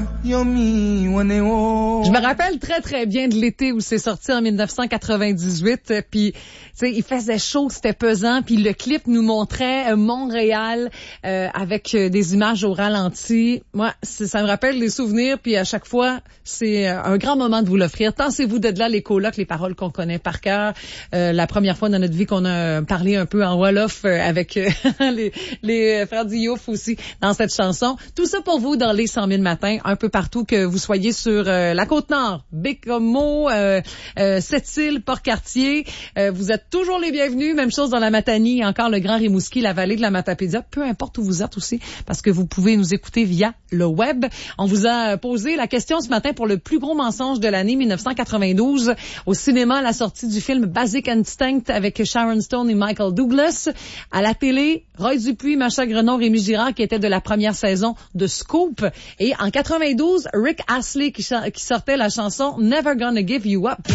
Je me rappelle très très bien de l'été où c'est sorti en 1998, puis tu sais il faisait chaud, c'était pesant, puis le clip nous montrait Montréal avec des images au ralenti. Moi, ça me rappelle des souvenirs, puis à chaque fois c'est un grand moment de vous l'offrir. Tassez-vous de là les colocs, les paroles qu'on connaît par cœur. La première fois dans notre vie qu'on a parlé un peu en Wolof avec les frères Diouf aussi dans cette chanson. Tout ça pour vous dans les 100 000 matins, un peu partout, que vous soyez sur la Côte-Nord, Bécomo, Sept-Îles, Port-Cartier. Vous êtes toujours les bienvenus. Même chose dans la Matanie, encore le Grand Rimouski, la vallée de la Matapédia, peu importe où vous êtes aussi, parce que vous pouvez nous écouter via le web. On vous a posé la question ce matin pour le plus gros mensonge de l'année 1992. Au cinéma, la sortie du film Basic Instinct avec Sharon Stone et Michael Douglas. À la télé, Roy Dupuis, Macha Grenon, Rémi Girard, qui était de la première saison de Scoop. Et en 92, Rick Astley qui sortait la chanson Never Gonna Give You Up.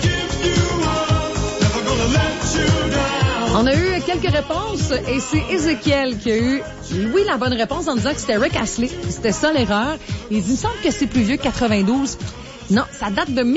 On a eu quelques réponses et c'est Ézéchiel qui a eu, oui, la bonne réponse en disant que c'était Rick Astley. C'était ça l'erreur. Il me semble que c'est plus vieux que 92. Non, ça date de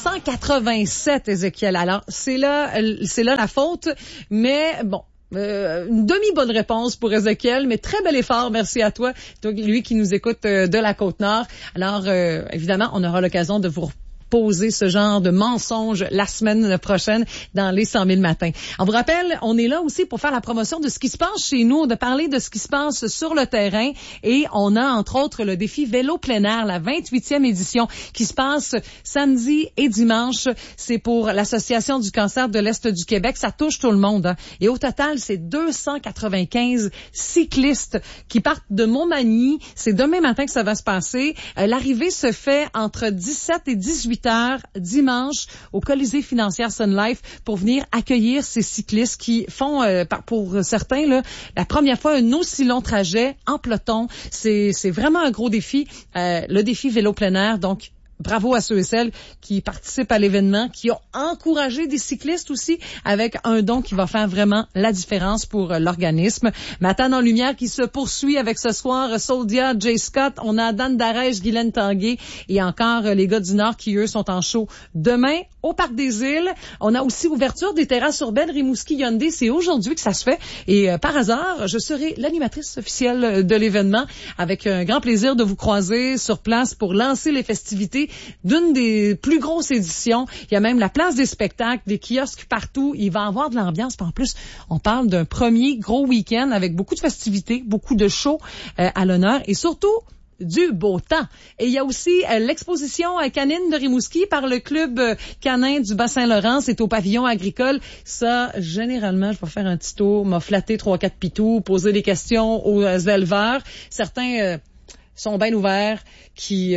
1987, Ézéchiel. Alors, c'est là la faute. Mais bon, une demi-bonne réponse pour Ézéchiel, mais très bel effort. Merci à toi, lui qui nous écoute de la Côte-Nord. Alors, évidemment, on aura l'occasion de vous poser ce genre de mensonge la semaine prochaine dans les 100 000 matins. On vous rappelle, on est là aussi pour faire la promotion de ce qui se passe chez nous, de parler de ce qui se passe sur le terrain, et on a entre autres le défi vélo plein air, la 28e édition qui se passe samedi et dimanche. C'est pour l'Association du cancer de l'Est du Québec. Ça touche tout le monde, hein. Et au total, c'est 295 cyclistes qui partent de Montmagny. C'est demain matin que ça va se passer. L'arrivée se fait entre 17 et 18 heures dimanche au Colisée financière Sun Life pour venir accueillir ces cyclistes qui font, pour certains, là, la première fois un aussi long trajet en peloton. C'est vraiment un gros défi, le défi vélo plein air. Donc, bravo à ceux et celles qui participent à l'événement, qui ont encouragé des cyclistes aussi avec un don qui va faire vraiment la différence pour l'organisme. Matin en lumière qui se poursuit avec ce soir Soldia, Jay Scott, on a Dan Darèche, Guylaine Tanguay et encore les gars du Nord qui, eux, sont en show demain au Parc des Îles. On a aussi ouverture des terrasses urbaines Rimouski Hyundai. C'est aujourd'hui que ça se fait. Et par hasard, je serai l'animatrice officielle de l'événement avec un grand plaisir de vous croiser sur place pour lancer les festivités d'une des plus grosses éditions. Il y a même la place des spectacles, des kiosques partout. Il va y avoir de l'ambiance. En plus, on parle d'un premier gros week-end avec beaucoup de festivités, beaucoup de shows à l'honneur et surtout du beau temps. Et il y a aussi l'exposition canine de Rimouski par le club canin du Bas-Saint-Laurent. C'est au pavillon agricole. Ça, généralement, je vais faire un petit tour, m'a flatté 3-4 pitous, poser des questions aux éleveurs. Certains sont bien ouverts, qui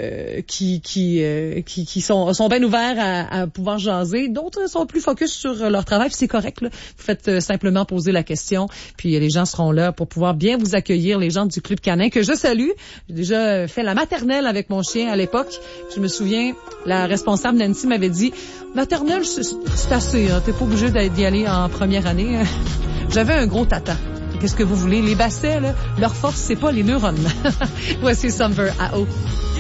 sont bien ouverts à pouvoir jaser. D'autres sont plus focus sur leur travail, puis c'est correct, là. Vous faites simplement poser la question, puis les gens seront là pour pouvoir bien vous accueillir, les gens du Club Canin, que je salue. J'ai déjà fait la maternelle avec mon chien à l'époque. Je me souviens, la responsable Nancy m'avait dit, maternelle, c'est assez, hein, t'es pas obligé d'y aller en première année. J'avais un gros tata. Qu'est-ce que vous voulez? Les bassets, là, leur force, c'est pas les neurones. Voici Summer à eau.